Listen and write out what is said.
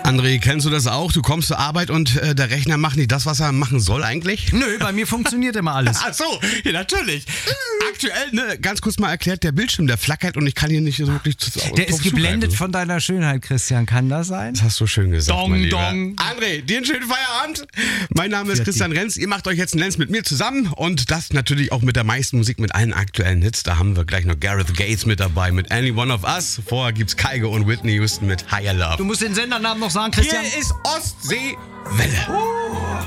André, kennst du das auch? Du kommst zur Arbeit und der Rechner macht nicht das, was er machen soll eigentlich? Nö, bei mir funktioniert immer alles. Ach so, ja, natürlich. Aktuell, ganz kurz mal erklärt, der Bildschirm, der flackert und ich kann hier nicht so wirklich Der ist geblendet von deiner Schönheit, Christian. Kann das sein? Das hast du schön gesagt, Dong, mein Lieber. dong. André, dir einen schönen Feierabend. Mein Name ist Christian Renz. Ihr macht euch jetzt einen Lenz mit mir zusammen und das natürlich auch mit der meisten Musik, mit allen aktuellen Hits. Da haben wir gleich noch Gareth Gates mit dabei mit Any One of Us. Vorher gibt's Kygo und Whitney Houston mit Higher Love. Du musst den Sendernamen noch sagen, Christian. Hier ist Ostseewelle.